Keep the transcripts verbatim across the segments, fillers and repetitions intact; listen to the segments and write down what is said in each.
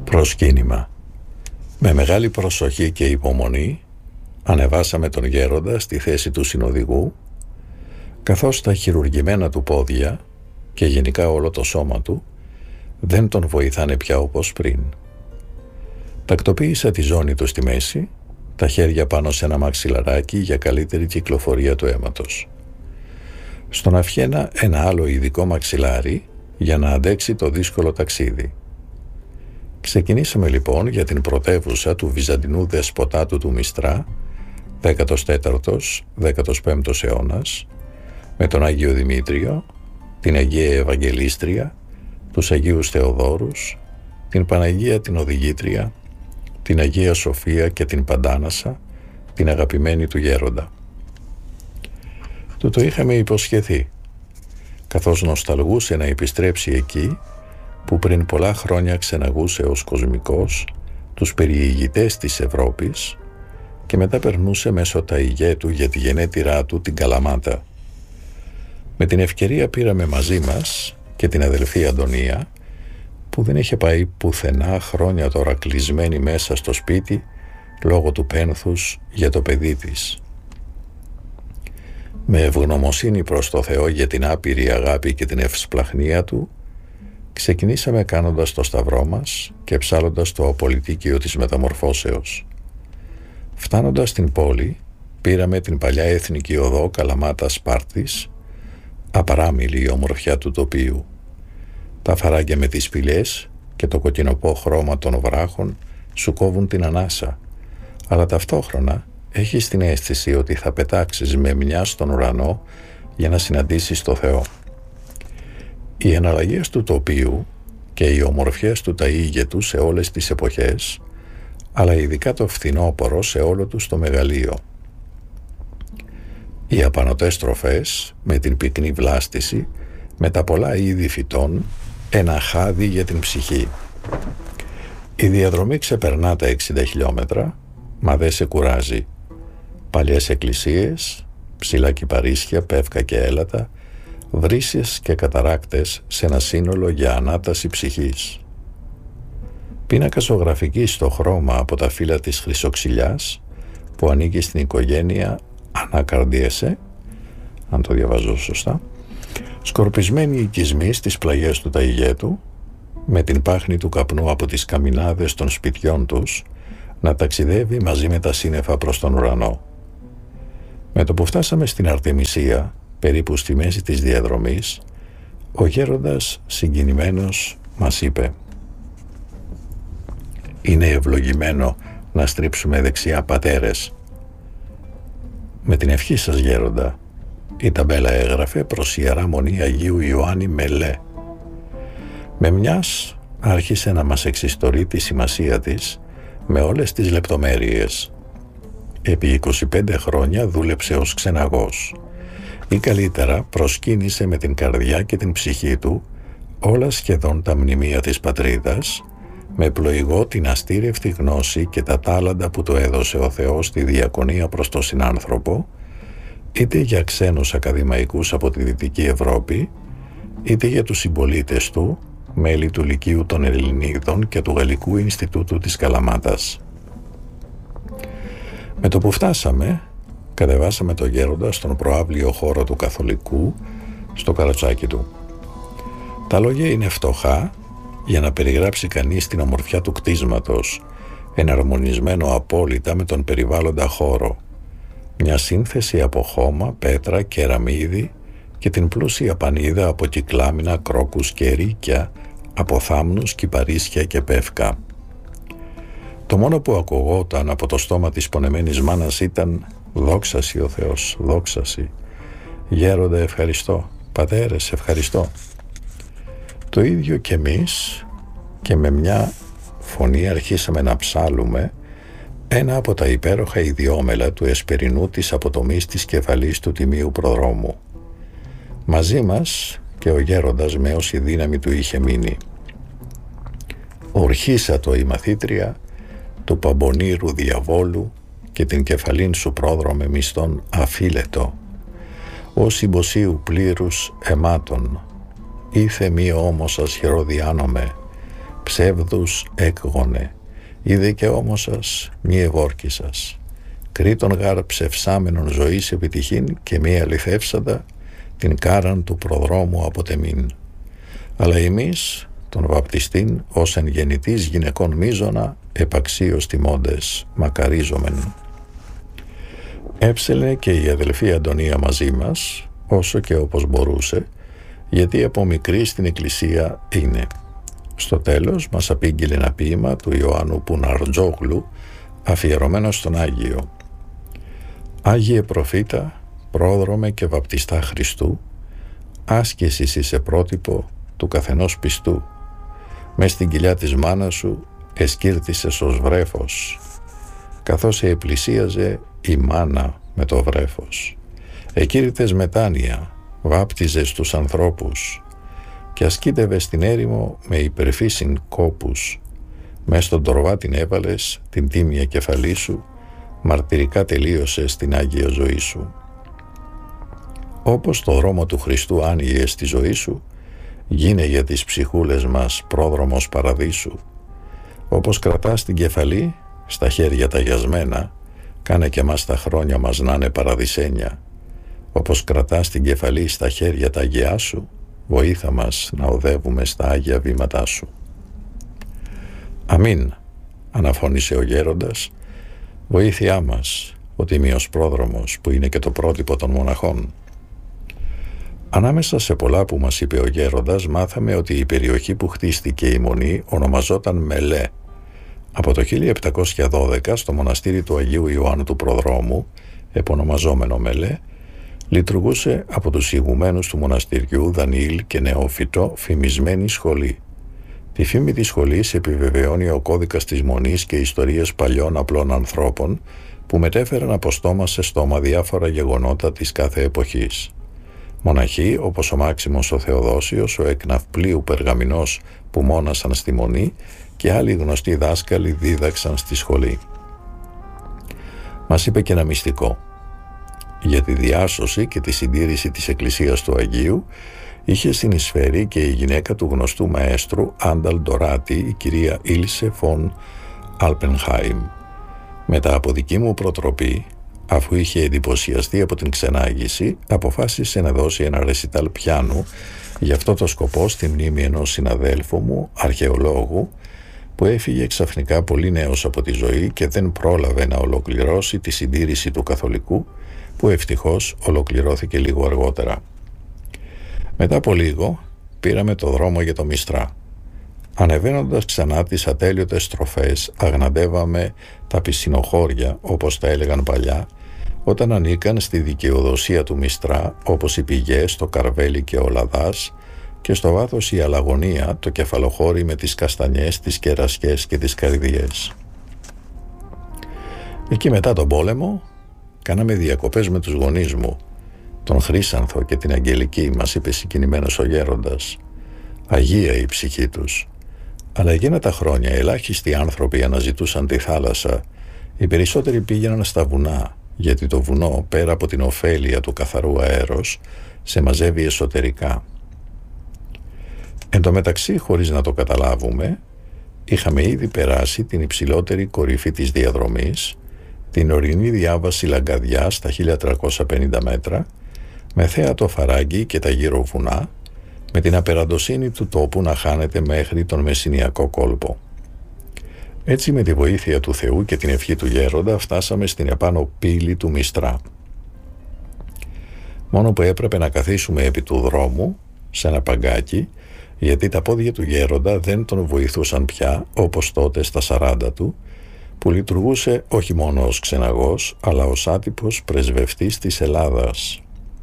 Προσκύνημα. Με μεγάλη προσοχή και υπομονή ανεβάσαμε τον γέροντα στη θέση του συνοδηγού, καθώς τα χειρουργημένα του πόδια και γενικά όλο το σώμα του δεν τον βοηθάνε πια όπως πριν. Τακτοποίησα τη ζώνη του στη μέση, τα χέρια πάνω σε ένα μαξιλαράκι για καλύτερη κυκλοφορία του αίματος. Στον αυχένα ένα άλλο ειδικό μαξιλάρι για να αντέξει το δύσκολο ταξίδι. Ξεκινήσαμε λοιπόν για την πρωτεύουσα του Βυζαντινού δεσποτάτου του Μιστρά, δέκατος τέταρτος με δέκατος πέμπτος αιώνας, με τον Άγιο Δημήτριο, την Αγία Ευαγγελίστρια, τους Αγίους Θεοδόρους, την Παναγία την Οδηγήτρια, την Αγία Σοφία και την Παντάνασα, την αγαπημένη του γέροντα. Του το είχαμε υποσχεθεί, καθώς νοσταλγούσε να επιστρέψει εκεί που πριν πολλά χρόνια ξεναγούσε ως κοσμικός τους περιηγητές της Ευρώπης και μετά περνούσε μέσω τα ηγέτου για τη γενέτειρά του την Καλαμάτα. Με την ευκαιρία πήραμε μαζί μας και την αδελφή Αντωνία, που δεν είχε πάει πουθενά χρόνια τώρα κλεισμένη μέσα στο σπίτι λόγω του πένθους για το παιδί της. Με ευγνωμοσύνη προς το Θεό για την άπειρη αγάπη και την ευσπλαχνία του, ξεκινήσαμε κάνοντας το σταυρό μας και ψάλλοντας το απολυτίκιο της μεταμορφώσεως. Φτάνοντας στην πόλη, πήραμε την παλιά εθνική οδό Καλαμάτα Σπάρτης, απαράμιλη η ομορφιά του τοπίου. Τα φαράγγια με τις σπηλιές και το κοκκινοπό χρώμα των βράχων σου κόβουν την ανάσα, αλλά ταυτόχρονα έχεις την αίσθηση ότι θα πετάξεις με μια στον ουρανό για να συναντήσεις το Θεό. Οι εναλλαγές του τοπίου και οι ομορφιές του ταΐγετου σε όλες τις εποχές, αλλά ειδικά το φθινόπωρο σε όλο του το μεγαλείο. Οι απανωτές τροφές με την πυκνή βλάστηση, με τα πολλά είδη φυτών, ένα χάδι για την ψυχή. Η διαδρομή ξεπερνά τα εξήντα χιλιόμετρα, μα δεν σε κουράζει. Παλιές εκκλησίες, ψηλά κυπαρίσια, πεύκα και έλατα, βρύσιες και καταράκτες σε ένα σύνολο για ανάταση ψυχής. Πίνακα ζωγραφική στο χρώμα από τα φύλλα της χρυσοξυλιάς που ανήκει στην οικογένεια Ανακαρδίεσε, αν το διαβάζω σωστά, σκορπισμένοι οικισμοί στις πλαγιές του ταΐγετου, με την πάχνη του καπνού από τις καμινάδες των σπιτιών τους να ταξιδεύει μαζί με τα σύννεφα προς τον ουρανό. Με το που φτάσαμε στην Αρτεμισία, περίπου στη μέση της διαδρομής, ο γέροντας συγκινημένος μας είπε: «Είναι ευλογημένο να στρίψουμε δεξιά, πατέρες». «Με την ευχή σας, γέροντα», η ταμπέλα έγραφε «Προς Ιερά Μονή Αγίου Ιωάννη Μελέ». Με μιας άρχισε να μας εξιστορεί τη σημασία της με όλες τις λεπτομέρειες. Επί είκοσι πέντε χρόνια δούλεψε ως ξεναγός, ή καλύτερα προσκύνησε με την καρδιά και την ψυχή του όλα σχεδόν τα μνημεία της πατρίδας, με πλοηγό την αστήρευτη γνώση και τα τάλαντα που του έδωσε ο Θεός στη διακονία προς τον συνάνθρωπο, είτε για ξένους ακαδημαϊκούς από τη Δυτική Ευρώπη, είτε για τους συμπολίτες του, μέλη του Λυκείου των Ελληνίδων και του Γαλλικού Ινστιτούτου της Καλαμάτας. Με το που φτάσαμε, κατεβάσαμε το γέροντα στον προαύλιο χώρο του Καθολικού, στο καρατσάκι του. Τα λόγια είναι φτωχά για να περιγράψει κανείς την ομορφιά του κτίσματος, εναρμονισμένο απόλυτα με τον περιβάλλοντα χώρο. Μια σύνθεση από χώμα, πέτρα, κεραμίδι και την πλούσια πανίδα από κυκλάμινα, κρόκους και ρίκια, από θάμνους, κυπαρίσια και πεύκα. Το μόνο που ακουγόταν από το στόμα της πονεμένης μάνας ήταν «Δόξασι ο Θεός, δόξασι. Γέροντα, ευχαριστώ. Πατέρες, ευχαριστώ». Το ίδιο και εμείς, και με μια φωνή αρχίσαμε να ψάλουμε ένα από τα υπέροχα ιδιόμελα του εσπερινού της αποτομής της κεφαλής του Τιμίου Προδρόμου. Μαζί μας και ο γέροντας με όση δύναμη του είχε μείνει. «Ορχίσατο η μαθήτρια του Παμπονήρου Διαβόλου και την κεφαλήν σου πρόδρομε μισθών αφίλετο, ως συμποσίου πλήρους αιμάτων, ήθε μη όμως ασχερό διάνομε, ψεύδους έκγονε, είδε και όμως σας μη ευόρκη σας. Κρήτον γάρ ψευσάμενον ζωής επιτυχήν και μη αληθεύσαντα την κάραν του προδρόμου αποτεμήν. Αλλά εμείς τον βαπτιστήν ως εν γεννητής γυναικών μίζωνα επαξίως τιμώντες μακαρίζομεν. Έψελε και η αδελφή Αντωνία μαζί μας όσο και όπως μπορούσε, γιατί από μικρή στην εκκλησία είναι. Στο τέλος μας απήγγειλε ένα ποίημα του Ιωάννου Πουναρτζόγλου αφιερωμένο στον Άγιο. Άγιε προφήτα, πρόδρομε και βαπτιστά Χριστού, άσκησης είσαι πρότυπο του καθενός πιστού. Μες στην κοιλιά της μάνας σου εσκύρτησες ως βρέφος, καθώς επλησίαζε η μάνα με το βρέφος. Εκήρυτες μετάνοια, βάπτιζες τους ανθρώπους και ασκήτευες στην έρημο με υπερφύσιν κόπους. Μες στον τορβά την έβαλες την τίμια κεφαλή σου, μαρτυρικά τελείωσες την Άγια ζωή σου. Όπως το δρόμο του Χριστού άνοιγε στη ζωή σου, γίνε για τις ψυχούλες μας πρόδρομος παραδείσου. Όπως κρατάς την κεφαλή στα χέρια τα γιασμένα, κάνε και μας τα χρόνια μας να είναι παραδεισένια. Όπως κρατάς την κεφαλή στα χέρια τα αγιά σου, βοήθα μας να οδεύουμε στα Άγια βήματά σου. Αμήν, αναφώνησε ο γέροντας, βοήθειά μας, ο τίμιος πρόδρομος που είναι και το πρότυπο των μοναχών. Ανάμεσα σε πολλά που μας είπε ο γέροντας, μάθαμε ότι η περιοχή που χτίστηκε η Μονή ονομαζόταν Μελέ. Από το χίλια επτακόσια δώδεκα στο μοναστήρι του Αγίου Ιωάννου του Προδρόμου, επωνομαζόμενο Μελέ, λειτουργούσε από τους ηγουμένους του μοναστηριού Δανιήλ και Νεόφυτο φημισμένη σχολή. Τη φήμη της σχολής επιβεβαιώνει ο κώδικας της Μονής και ιστορίες παλιών απλών ανθρώπων που μετέφεραν από στόμα σε στόμα διάφορα γεγονότα της κάθε εποχής. Μοναχοί όπως ο Μάξιμος ο Θεοδόσιος, ο Εκναυπλίου Περγαμηνός που μόνασαν στη Μονή και άλλοι γνωστοί δάσκαλοι δίδαξαν στη σχολή. Μας είπε και ένα μυστικό. Για τη διάσωση και τη συντήρηση της Εκκλησίας του Αγίου είχε συνεισφέρει και η γυναίκα του γνωστού μαέστρου Άνταλ Ντοράτη, η κυρία Ήλσε φον Αλπενχάιμ. Μετά από δική μου προτροπή, αφού είχε εντυπωσιαστεί από την ξενάγηση, αποφάσισε να δώσει ένα ρεσιτάλ πιάνου για αυτό το σκοπό στη μνήμη ενός συναδέλφου μου, αρχαιολόγου, που έφυγε ξαφνικά πολύ νέος από τη ζωή και δεν πρόλαβε να ολοκληρώσει τη συντήρηση του καθολικού, που ευτυχώς ολοκληρώθηκε λίγο αργότερα. Μετά από λίγο πήραμε το δρόμο για το Μιστρά. Ανεβαίνοντας ξανά τις ατέλειωτες στροφές, αγναντεύαμε τα πισινοχώρια, όπως τα έλεγαν παλιά, όταν ανήκαν στη δικαιοδοσία του Μιστρά, όπως οι πηγές, το Καρβέλι και ο Λαδάς, και στο βάθος η Αλαγωνία, το κεφαλοχώρι με τις καστανιές, τις κερασιές και τις καρδιές. Εκεί μετά τον πόλεμο κάναμε διακοπές με τους γονείς μου, τον Χρύσανθο και την Αγγελική, μας είπε συγκινημένος ο γέροντας. Αγία η ψυχή τους. Αλλά εκείνα τα χρόνια ελάχιστοι άνθρωποι αναζητούσαν τη θάλασσα. Οι περισσότεροι πήγαιναν στα βουνά, γιατί το βουνό, πέρα από την ωφέλεια του καθαρού αέρος, σε μαζεύει εσωτερικά. Εν τω μεταξύ, χωρίς να το καταλάβουμε, είχαμε ήδη περάσει την υψηλότερη κορυφή της διαδρομής, την ορεινή διάβαση Λαγκαδιά στα χίλια τριακόσια πενήντα μέτρα, με θέα το Φαράγγι και τα γύρω βουνά, με την απεραντοσύνη του τόπου να χάνεται μέχρι τον Μεσσηνιακό κόλπο. Έτσι, με τη βοήθεια του Θεού και την ευχή του γέροντα, φτάσαμε στην επάνω πύλη του Μιστρά. Μόνο που έπρεπε να καθίσουμε επί του δρόμου, σε ένα παγκάκι, γιατί τα πόδια του γέροντα δεν τον βοηθούσαν πια, όπως τότε στα σαράντα του, που λειτουργούσε όχι μόνο ως ξεναγός, αλλά ως άτυπος πρεσβευτής της Ελλάδας.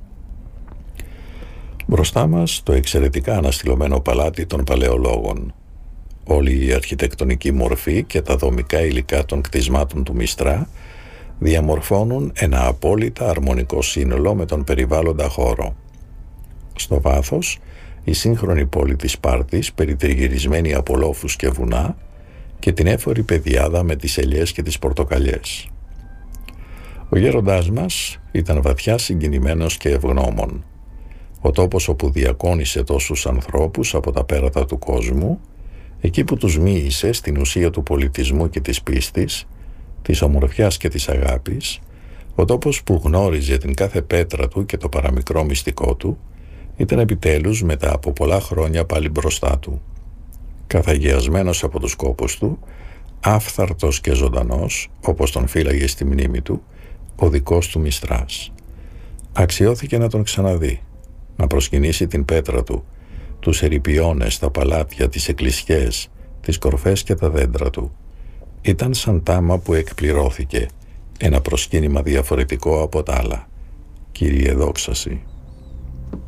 Μπροστά μας το εξαιρετικά αναστηλωμένο παλάτι των Παλαιολόγων. Όλη η αρχιτεκτονική μορφή και τα δομικά υλικά των κτισμάτων του Μιστρά διαμορφώνουν ένα απόλυτα αρμονικό σύνολο με τον περιβάλλοντα χώρο. Στο βάθος, η σύγχρονη πόλη της Σπάρτης, περιτριγυρισμένη από λόφους και βουνά, και την έφορη πεδιάδα με τις ελιές και τις πορτοκαλιές. Ο γέροντάς μας ήταν βαθιά συγκινημένος και ευγνώμων. Ο τόπος όπου διακόνησε τόσους ανθρώπους από τα πέρατα του κόσμου Εκεί που τους μοίησε στην ουσία του πολιτισμού και της πίστης, της ομορφιάς και της αγάπης, ο τόπος που γνώριζε την κάθε πέτρα του και το παραμικρό μυστικό του, ήταν επιτέλους μετά από πολλά χρόνια πάλι μπροστά του. Καθαγιασμένος από τους κόπους του, άφθαρτος και ζωντανός, όπως τον φύλαγε στη μνήμη του, ο δικός του Μιστράς. Αξιώθηκε να τον ξαναδεί, να προσκυνήσει την πέτρα του, τους ερειπιώνες, τα παλάτια, τις εκκλησιές, τις κορφές και τα δέντρα του. Ήταν σαν τάμα που εκπληρώθηκε, ένα προσκύνημα διαφορετικό από τα άλλα. Κύριε δόξαση.